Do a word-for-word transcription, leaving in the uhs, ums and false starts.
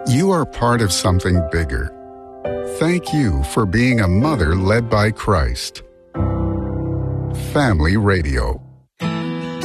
You are part of something bigger. Thank you for being a mother led by Christ. Family Radio.